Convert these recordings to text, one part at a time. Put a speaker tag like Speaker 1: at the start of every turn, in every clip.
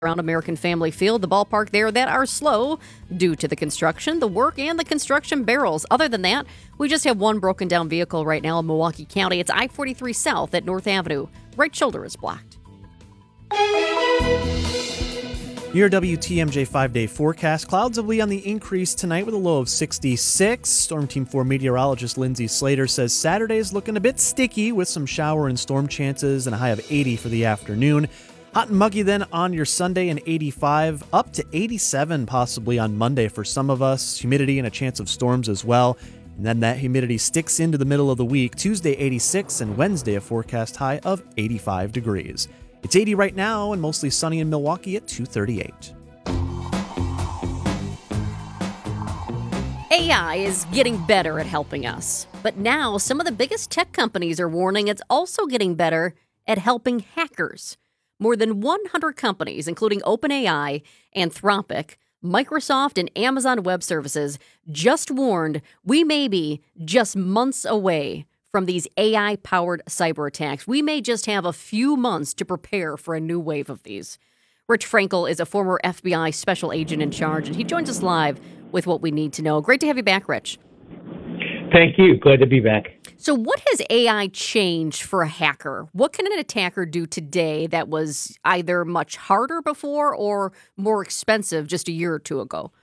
Speaker 1: around American Family Field, the ballpark there, that are slow due to the construction, the work, and the construction barrels. Other than that, we just have one broken down vehicle right now in Milwaukee County. It's I-43 South at North Avenue. Right shoulder is blocked.
Speaker 2: Your WTMJ 5-day forecast. Clouds will be on the increase tonight with a low of 66. Storm Team 4 meteorologist Lindsay Slater says Saturday is looking a bit sticky with some shower and storm chances and a high of 80 for the afternoon. Hot and muggy then on your Sunday and 85, up to 87 possibly on Monday for some of us. Humidity and a chance of storms as well. And then that humidity sticks into the middle of the week. Tuesday 86 and Wednesday a forecast high of 85 degrees. It's 80 right now and mostly sunny in Milwaukee at 2:38.
Speaker 1: AI is getting better at helping us. But now some of the biggest tech companies are warning it's also getting better at helping hackers. More than 100 companies, including OpenAI, Anthropic, Microsoft, and Amazon Web Services, just warned we may be just months away from these AI-powered cyber attacks. We may just have a few months to prepare for a new wave of these. Rich Frankel is a former FBI special agent in charge, and he joins us live with what we need to know. Great to have you back, Rich.
Speaker 3: Thank you. Glad to be back.
Speaker 1: So what has AI changed for a hacker? What can an attacker do today that was either much harder before or more expensive just a year or two ago?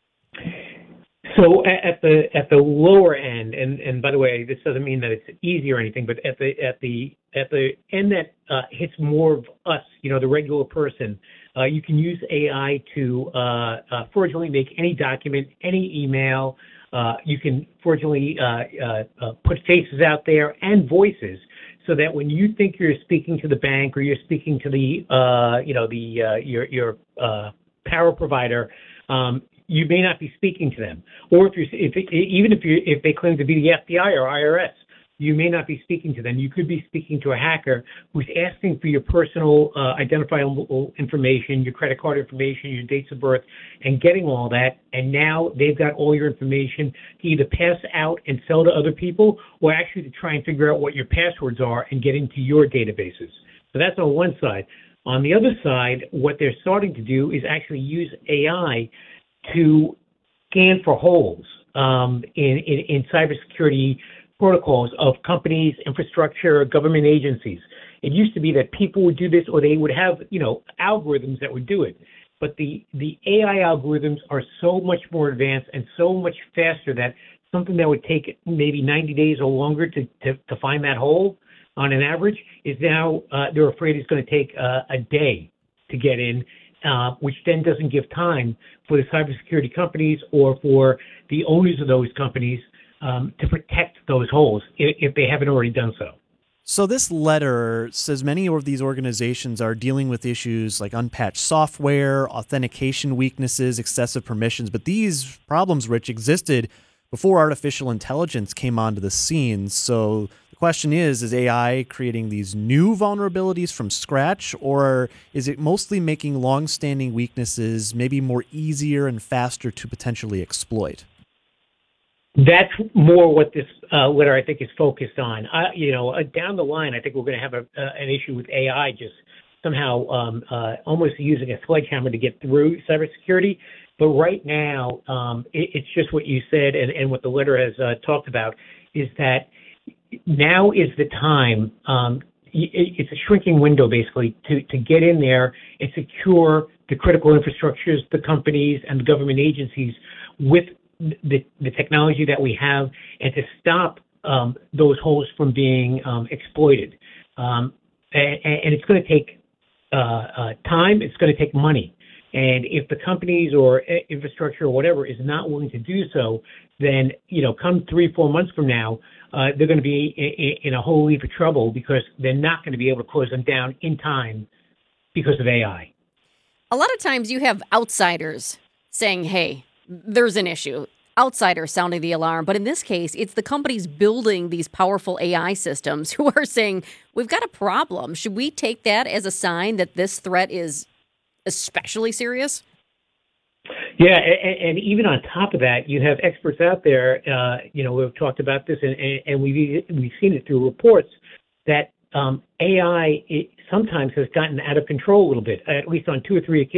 Speaker 3: So at the lower end, and by the way, this doesn't mean that it's easy or anything, but at the end that hits more of us, the regular person, you can use AI to fraudulently make any document, any email. You can fortunately put faces out there and voices, so that when you think you're speaking to the bank or you're speaking to your power provider, you may not be speaking to them. Or if they claim to be the FBI or IRS, you may not be speaking to them. You could be speaking to a hacker who's asking for your personal identifiable information, your credit card information, your dates of birth, and getting all that. And now they've got all your information to either pass out and sell to other people, or actually to try and figure out what your passwords are and get into your databases. So that's on one side. On the other side, what they're starting to do is actually use AI to scan for holes in cybersecurity protocols of companies, infrastructure, government agencies. It used to be that people would do this, or they would have, algorithms that would do it. But the AI algorithms are so much more advanced and so much faster that something that would take maybe 90 days or longer to find that hole on an average is now, they're afraid it's going to take a day to get in, which then doesn't give time for the cybersecurity companies or for the owners of those companies to protect those holes if they haven't already done so.
Speaker 2: So this letter says many of these organizations are dealing with issues like unpatched software, authentication weaknesses, excessive permissions. But these problems, Rich, existed before artificial intelligence came onto the scene. So the question is AI creating these new vulnerabilities from scratch, or is it mostly making longstanding weaknesses maybe more easier and faster to potentially exploit?
Speaker 3: That's more what this letter, I think, is focused on. Down the line, I think we're going to have an issue with AI just somehow almost using a sledgehammer to get through cybersecurity. But right now, it's just what you said and what the letter has talked about, is that now is the time. It's a shrinking window, basically, to get in there and secure the critical infrastructures, the companies, and the government agencies with the technology that we have, and to stop those holes from being exploited. And it's going to take time. It's going to take money. And if the companies or infrastructure or whatever is not willing to do so, then, come 3-4 months from now, they're going to be in a whole heap of trouble because they're not going to be able to close them down in time because of AI.
Speaker 1: A lot of times you have outsiders saying, hey, there's an issue. Outsiders sounding the alarm. But in this case, it's the companies building these powerful AI systems who are saying, we've got a problem. Should we take that as a sign that this threat is especially serious?
Speaker 3: Yeah, and even on top of that, you have experts out there, we've talked about this, and we've seen it through reports, that AI sometimes has gotten out of control a little bit, at least on 2 or 3 occasions.